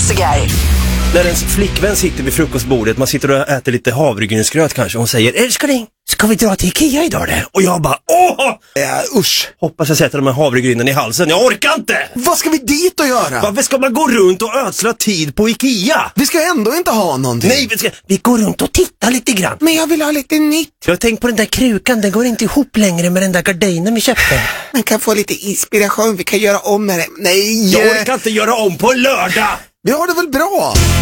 klassiker. När ens flickvän sitter vid frukostbordet, man sitter och äter lite havregrynsgröt kanske, och hon säger: älskling, ska vi dra till Ikea idag det? Och jag bara, usch. Hoppas jag sätter de här havregrynen i halsen, jag orkar inte! Vad ska vi dit och göra? Varför ska man gå runt och ödsla tid på Ikea? Vi ska ändå inte ha någonting. Nej, vi går runt och tittar lite grann. Men jag vill ha lite nytt. Jag har tänkt på den där krukan, den går inte ihop längre med den där gardinen vi köpte. Man kan få lite inspiration, vi kan göra om med det. Nej! Jag orkar inte göra om på lördag! Vi har det väl bra?